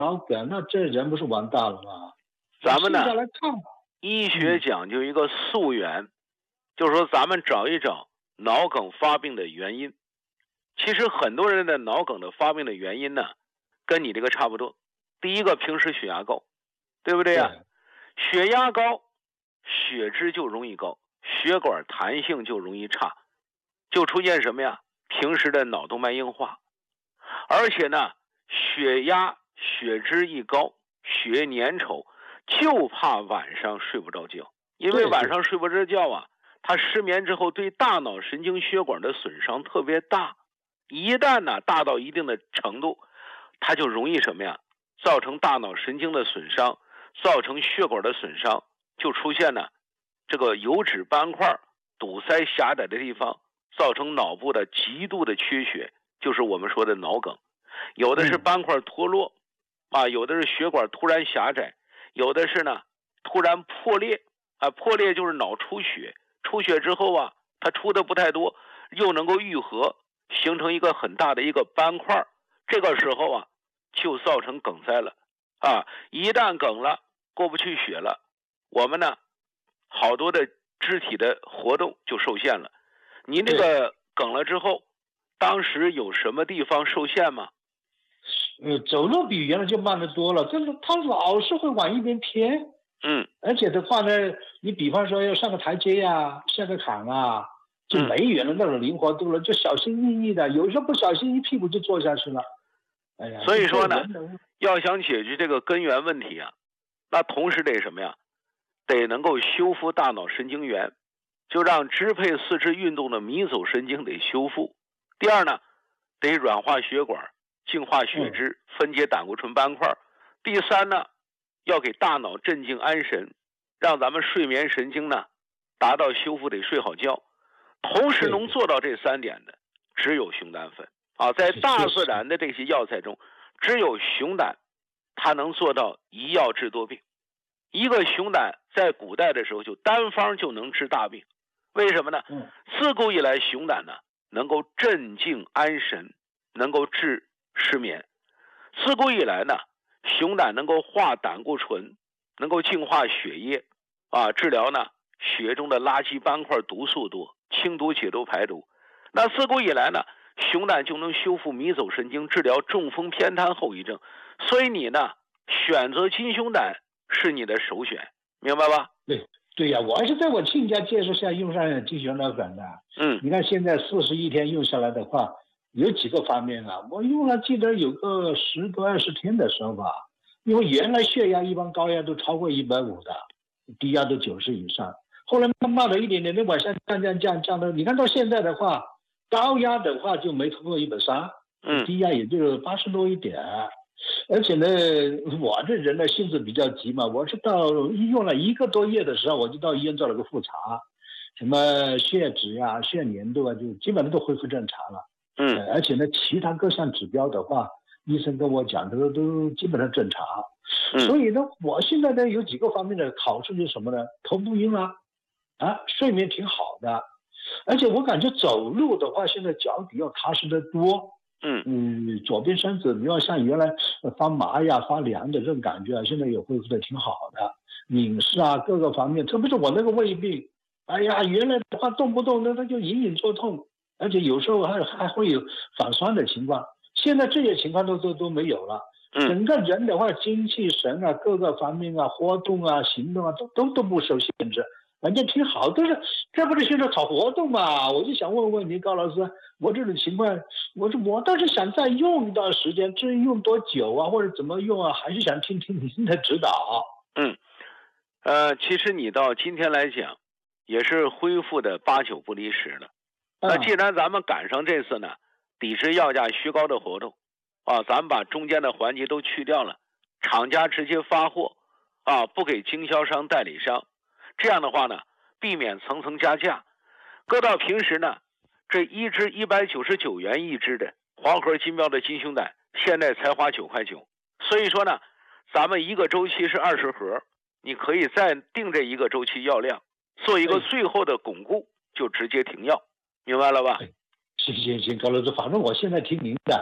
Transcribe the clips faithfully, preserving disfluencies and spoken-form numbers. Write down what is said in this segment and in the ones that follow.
脑梗，那这人不是完蛋了吗？ 咱们呢， 来看医学讲究一个溯源，嗯、就是说咱们找一找脑梗发病的原因。其实很多人的脑梗的发病的原因呢，跟你这个差不多。第一个，平时血压高，对不对呀、啊？血压高，血脂就容易高，血管弹性就容易差，就出现什么呀？平时的脑动脉硬化，而且呢，血压血脂一高，血粘稠，就怕晚上睡不着觉，因为晚上睡不着觉啊，他失眠之后对大脑神经血管的损伤特别大，一旦呢大到一定的程度，它就容易什么呀？造成大脑神经的损伤，造成血管的损伤，就出现呢这个油脂斑块堵塞狭窄的地方，造成脑部的极度的缺血，就是我们说的脑梗。有的是斑块脱落、嗯、啊，有的是血管突然狭窄，有的是呢突然破裂啊，破裂就是脑出血，出血之后啊，它出的不太多，又能够愈合，形成一个很大的一个斑块，这个时候啊就造成梗塞了啊！一旦梗了，过不去血了，我们呢好多的肢体的活动就受限了。您这个梗了之后，当时有什么地方受限吗？ 呃，走路比原来就慢得多了，但是他老是会往一边偏。 嗯， 而且的话呢，你比方说要上个台阶啊，下个坎啊，就没原来那种灵活度了，就小心翼翼的，有时候不小心一屁股就坐下去了。哎呀， 所以说呢，要想解决这个根源问题啊，那同时得什么呀？得能够修复大脑神经元，就让支配四肢运动的迷走神经得修复。第二呢，得软化血管，净化血脂，分解胆固醇斑块。第三呢，要给大脑镇静安神，让咱们睡眠神经呢达到修复，得睡好觉。同时能做到这三点的，只有熊胆粉啊，在大自然的这些药材中，只有熊胆，它能做到一药治多病。一个熊胆在古代的时候就单方就能治大病，为什么呢？自古以来熊胆呢能够镇静安神，能够治失眠。自古以来呢，熊胆能够化胆固醇，能够净化血液啊，治疗呢血中的垃圾斑块毒素多，清毒解毒排毒。那自古以来呢，熊胆就能修复迷走神经，治疗中风偏瘫后遗症。所以你呢选择金熊胆是你的首选，明白吧？ 对对呀、啊，我还是在我亲家介绍下用上金熊胆粉的。 嗯， 你看现在四十一天用下来的话，有几个方面啊？我用了记得有个十多二十天的时候吧，因为原来血压一般高压都超过一百五的，低压都九十以上，后来慢慢的一点点的往下降降降降的，你看到现在的话，高压的话就没突破一百三， 嗯， 低压也就八十多一点。而且呢，我这人的性子比较急嘛，我是到用了一个多月的时候，我就到医院做了个复查，什么血脂啊、血粘度啊，就基本上都恢复正常了。 嗯， 呃、而且呢，其他各项指标的话，医生跟我讲都都基本上正常。 嗯， 所以呢，我现在呢有几个方面的好处就是什么呢？头不晕啊，啊，睡眠挺好的，而且我感觉走路的话，现在脚底要踏实得多。 嗯嗯，左边身子不要像原来发麻呀、发凉的这种感觉啊，现在也恢复的挺好的。饮食啊，各个方面，特别是我那个胃病，哎呀，原来的话动不动那它就隐隐作痛，而且有时候还还会有反酸的情况。现在这些情况都都都没有了。整个人的话，精气神啊，各个方面啊，活动啊，行动啊，都都都不受限制。反正挺好，都是这不是现在炒活动嘛？我就想问问你，高老师，我这种情况，我说我倒是想再用一段时间，至于用多久啊，或者怎么用啊，还是想听听您的指导。 嗯，呃，其实你到今天来讲，也是恢复的八九不离十了。那既然咱们赶上这次呢，抵制药价虚高的活动，啊，咱们把中间的环节都去掉了，厂家直接发货，啊，不给经销商、代理商。这样的话呢，避免层层加价。搁到平时呢，这一支一百九十九元一支的黄河金标的金熊胆，现在才花九块九。所以说呢，咱们一个周期是二十盒，你可以再定这一个周期药量，做一个最后的巩固，就直接停药，明白了吧？ 行行行，高老师，反正我现在听您的，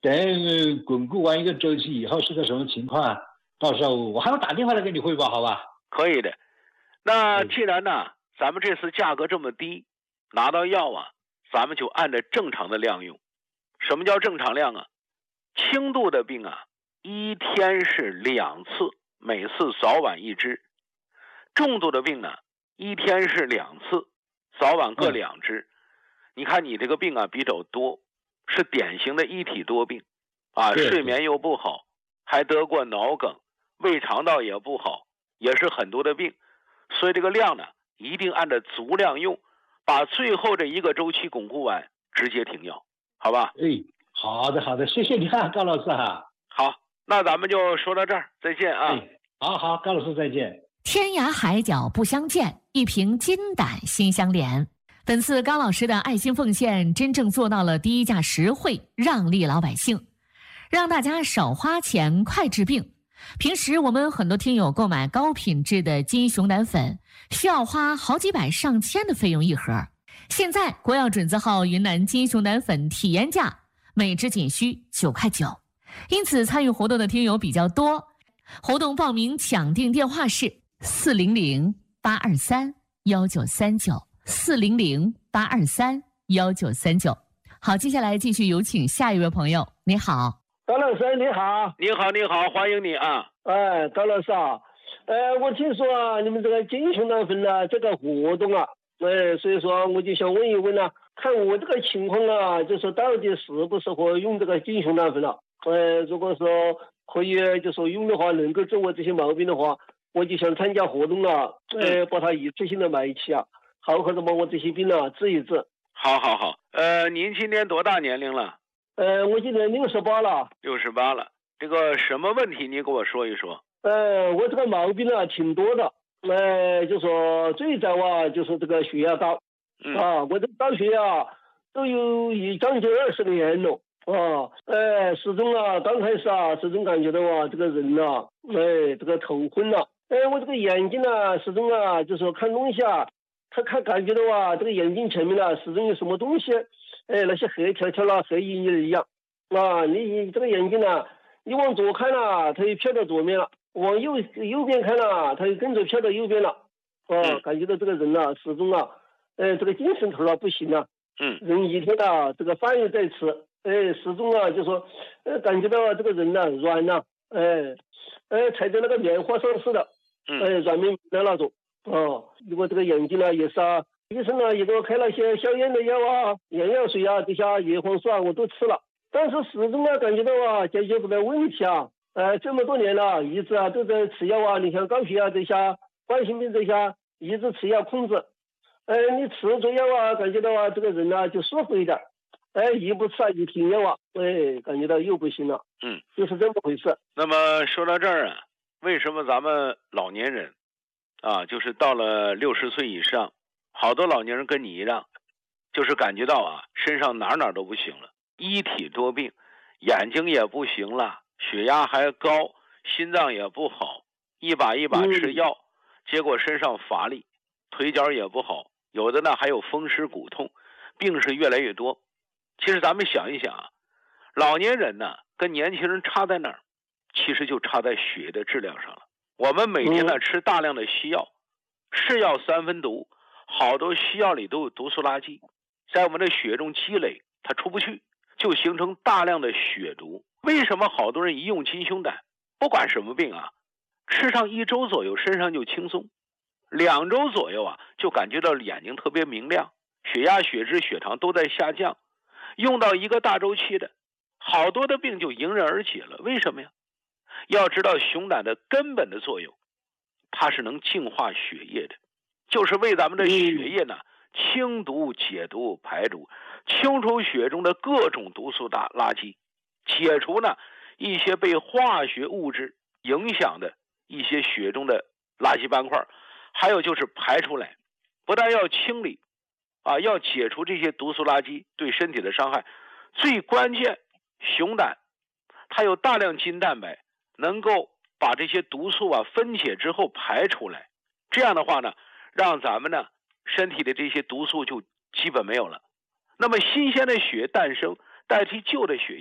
等巩固完一个周期以后是个什么情况，到时候我还要打电话来给你汇报，好吧？ 可以的。那既然呢，咱们这次价格这么低，拿到药啊，咱们就按照正常的量用。什么叫正常量啊？轻度的病啊，一天是两次，每次早晚一支。重度的病呢，一天是两次，早晚各两支。嗯、你看你这个病啊比较多，是典型的一体多病啊，睡眠又不好，还得过脑梗，胃肠道也不好，也是很多的病。所以这个量呢，一定按照足量用，把最后这一个周期巩固完，直接停药，好吧？ 哎，好的好的，谢谢你啊，高老师哈。 好，那咱们就说到这儿，再见啊。 哎，好好，高老师再见。 天涯海角不相见，一瓶金胆心相连。本次高老师的爱心奉献，真正做到了低价实惠，让利老百姓，让大家少花钱，快治病。平时我们很多听友购买高品质的金熊胆粉，需要花好几百上千的费用一盒。现在国药准字号云南金熊胆粉体验价每支仅需九块九，因此参与活动的听友比较多。活动报名抢订电话是四零零八二三幺九三九四零零八二三幺九三九。好，接下来继续有请下一位朋友。你好。 高老师你好。 你好你好，欢迎你啊。 哎，高老师啊，呃，我听说啊，你们这个金熊胆粉呢这个活动啊，哎，所以说我就想问一问呢、啊，看我这个情况啊，就是到底适不适合用这个金熊胆粉了、啊？呃，如果说可以就说用的话，能够治我这些毛病的话，我就想参加活动了，呃，把它一次性的买起啊，好好的把我这些病啊治一治。 好好好，呃，您今年多大年龄了？ 呃，我今年六十八了。 六十八了，这个什么问题？你给我说一说。 呃，我这个毛病啊挺多的，呃，就说最早啊就是这个血压高， 嗯、 啊，我这高血压都有一将近二十年了。啊，呃，始终啊，刚开始啊，始终感觉到啊，这个人啊，哎，这个头昏了、啊，哎，我这个眼睛啊，始终啊，就说看东西啊，他看感觉到啊，这个眼睛前面啊，始终有什么东西，哎，那些黑条条啦，黑影影一样，啊，你这个眼睛啊，你往左看了，它又飘到左面了；往右右边看了，它又跟着飘到右边了，啊，感觉到这个人啊，始终啊，哎，这个精神头啊不行啊， 嗯， 人一天啊，这个饭又在吃。哎，始终啊，就说，呃，感觉到啊，这个人呐、啊、软呐、啊，哎，哎，踩在那个棉花上似的，哎，软绵绵的那种。哦，如果这个眼睛呢也是啊，医生呢也给我开了些消炎的药啊、眼药水啊，这些叶黄素啊我都吃了，但是始终啊感觉到啊解决不了问题啊。呃，这么多年了，一直啊都在吃药啊，你像高血压这些、冠心病这些，一直吃药控制。哎、呃，你吃着药啊，感觉到啊这个人啊就舒服一点。哎，一不吃啊，一停药啊，哎，感觉到又不行了， 嗯， 就是这么回事。 那么说到这儿啊，为什么咱们老年人啊，就是到了六十岁以上，好多老年人跟你一样，就是感觉到啊，身上哪哪都不行了，一体多病，眼睛也不行了，血压还高，心脏也不好，一把一把吃药，嗯、结果身上乏力，腿脚也不好，有的呢还有风湿骨痛，病是越来越多。其实咱们想一想啊，老年人呢跟年轻人差在哪儿？其实就差在血的质量上了。我们每天呢吃大量的西药，是药三分毒，好多西药里都有毒素垃圾，在我们的血中积累，它出不去，就形成大量的血毒。为什么好多人一用金熊胆，不管什么病啊，吃上一周左右身上就轻松，两周左右啊就感觉到眼睛特别明亮，血压、血脂、血糖都在下降。用到一个大周期的，好多的病就迎刃而解了。为什么呀？要知道熊胆的根本的作用，它是能净化血液的，就是为咱们的血液呢清毒、解毒、排毒，清除血中的各种毒素大垃圾，解除呢一些被化学物质影响的一些血中的垃圾斑块，还有就是排出来，不但要清理啊，要解除这些毒素垃圾对身体的伤害，最关键，熊胆它有大量筋蛋白，能够把这些毒素啊分解之后排出来。这样的话呢，让咱们呢身体的这些毒素就基本没有了。那么新鲜的血诞生，代替旧的血液，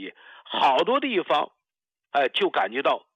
好多地方，哎，就感觉到